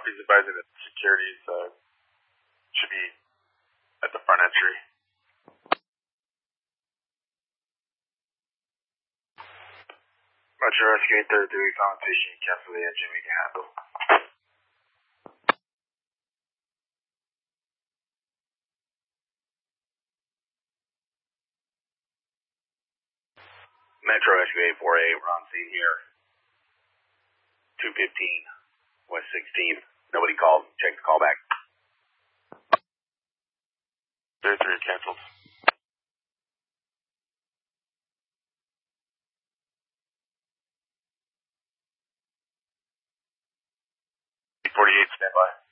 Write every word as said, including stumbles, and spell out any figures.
Coffee's advising that security's uh, should be at the front entry. Metro Rescue eight thirty-three, conversation, cancel the engine, we can handle. Metro Rescue eight forty-eight, we're on scene here. two fifteen, West sixteenth. Nobody called. Check the call back. thirty-three canceled. forty-eight, stand by.